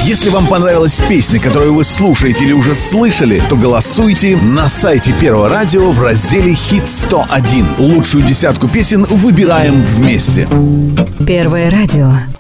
Если вам понравилась песня, которую вы слушаете или уже слышали, то голосуйте на сайте Первого радио в разделе «Хит 101». Лучшую десятку песен выбираем вместе. Первое радио.